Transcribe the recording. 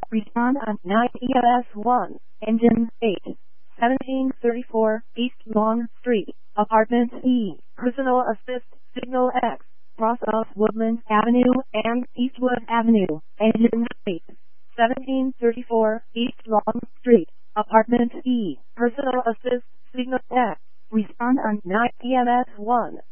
Respond on 9 EMS 1, Engine 8, 1734 East Long Street, Apartment E, Personal Assist, Signal X, cross of Woodlands Avenue and Eastwood Avenue, Engine 8, 1734 East Long Street, Apartment E, Personal Assist, Signal X. Respond on 9 EMS 1.